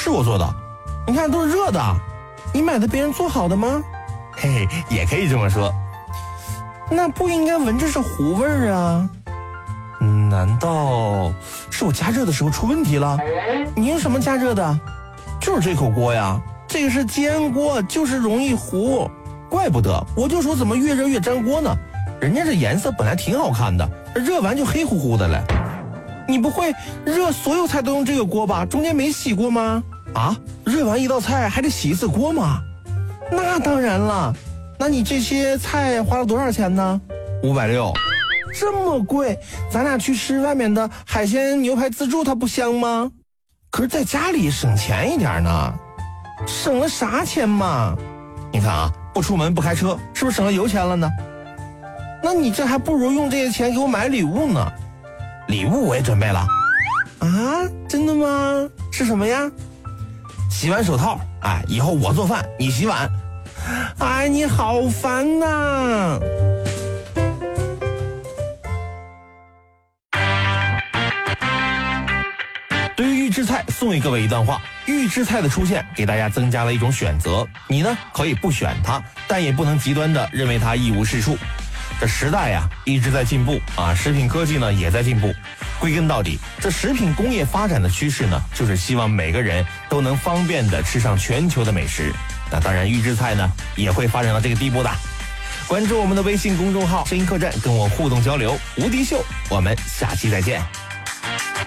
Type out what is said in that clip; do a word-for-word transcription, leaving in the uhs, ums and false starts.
是我做的，你看都是热的。你买的别人做好的吗？ 嘿嘿，也可以这么说。 那不应该闻着是糊味儿啊。 难道是我加热的时候出问题了？ 你用什么加热的？ 就是这口锅呀。 这个是煎锅，就是容易糊。 怪不得，我就说怎么越热越粘锅呢？人家这颜色本来挺好看的，热完就黑乎乎的了。 你不会热所有菜都用这个锅吧？中间没洗过吗？ 啊，热完一道菜还得洗一次锅吗？ 那当然了。那你这些菜花了多少钱呢？ 五百六。 这么贵，咱俩去吃外面的海鲜牛排自助，它不香吗？ 可是在家里省钱一点呢。 省了啥钱嘛？ 你看啊，不出门不开车，是不是省了油钱了呢？ 那你这还不如用这些钱给我买礼物呢。 礼物我也准备了。 啊，真的吗？是什么呀？ 洗碗手套。哎，以后我做饭，你洗碗。 哎，你好烦呐！ 对于预制菜，送给各位一段话：预制菜的出现，给大家增加了一种选择。你呢，可以不选它，但也不能极端的认为它一无是处。这时代呀，一直在进步啊，食品科技呢也在进步。归根到底，这食品工业发展的趋势呢，就是希望每个人都能方便的吃上全球的美食。那当然，预制菜呢也会发展到这个地步的。关注我们的微信公众号“声音客栈”，跟我互动交流。无敌秀，我们下期再见。